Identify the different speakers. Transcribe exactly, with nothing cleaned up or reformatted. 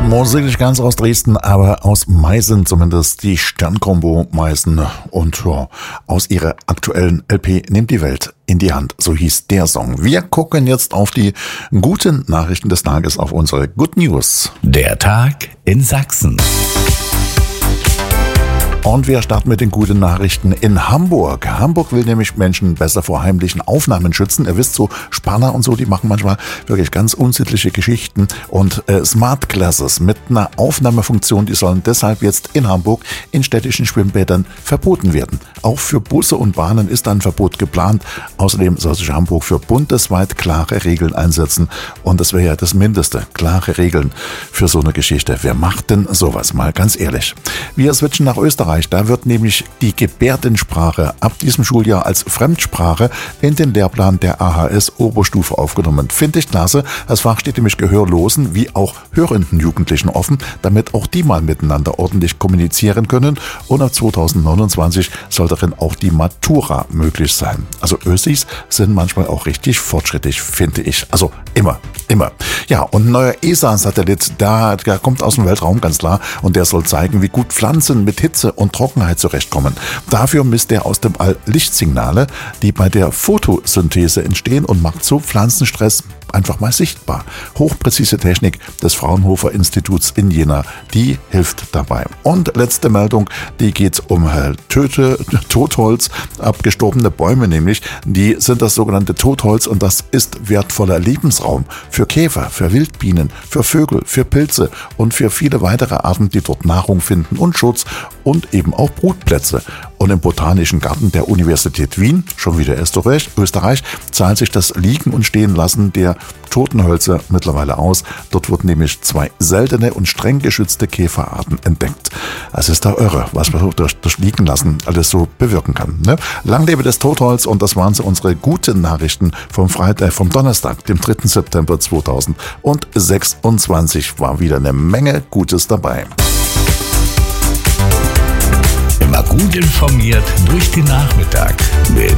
Speaker 1: Musik nicht ganz aus Dresden, aber aus Meißen zumindest, die Sternkombo Meißen. Und ja, aus ihrer aktuellen L P Nimmt die Welt in die Hand, so hieß der Song. Wir gucken jetzt auf die guten Nachrichten des Tages, auf unsere Good News.
Speaker 2: Der Tag in Sachsen.
Speaker 1: Und wir starten mit den guten Nachrichten in Hamburg. Hamburg will nämlich Menschen besser vor heimlichen Aufnahmen schützen. Ihr wisst, so Spanner und so, die machen manchmal wirklich ganz unsittliche Geschichten. Und äh, Smart Glasses mit einer Aufnahmefunktion, die sollen deshalb jetzt in Hamburg in städtischen Schwimmbädern verboten werden. Auch für Busse und Bahnen ist ein Verbot geplant. Außerdem soll sich Hamburg für bundesweit klare Regeln einsetzen. Und das wäre ja das Mindeste. Klare Regeln für so eine Geschichte. Wer macht denn sowas? Mal ganz ehrlich. Wir switchen nach Österreich. Da wird nämlich die Gebärdensprache ab diesem Schuljahr als Fremdsprache in den Lehrplan der A H S Oberstufe aufgenommen. Finde ich klasse. Das Fach steht nämlich Gehörlosen wie auch hörenden Jugendlichen offen, damit auch die mal miteinander ordentlich kommunizieren können. Und ab zweitausendneunundzwanzig soll darin auch die Matura möglich sein. Also Ösis sind manchmal auch richtig fortschrittlich, finde ich. Also immer, immer. Ja, und ein neuer E S A-Satellit, der, der kommt aus dem Weltraum, ganz klar. Und der soll zeigen, wie gut Pflanzen mit Hitze und Trockenheit zurechtkommen. Dafür misst er aus dem All Lichtsignale, die bei der Photosynthese entstehen, und macht so Pflanzenstress einfach mal sichtbar. Hochpräzise Technik des Fraunhofer Instituts in Jena, die hilft dabei. Und letzte Meldung, die geht um äh, Töte, Totholz, abgestorbene Bäume nämlich. Die sind das sogenannte Totholz, und das ist wertvoller Lebensraum für Käfer, für Wildbienen, für Vögel, für Pilze und für viele weitere Arten, die dort Nahrung finden und Schutz und eben auch Brutplätze. Und im Botanischen Garten der Universität Wien, schon wieder Österreich, Österreich, zahlt sich das Liegen und Stehen lassen der Totenhölzer mittlerweile aus. Dort wurden nämlich zwei seltene und streng geschützte Käferarten entdeckt. Es ist da irre, was man durch das Liegen lassen alles so bewirken kann. Ne? Lang lebe das Totholz, und das waren so unsere guten Nachrichten vom Freitag, vom Donnerstag, dem dritten September zweitausendsechsundzwanzig. War wieder eine Menge Gutes dabei.
Speaker 2: Immer gut informiert durch den Nachmittag mit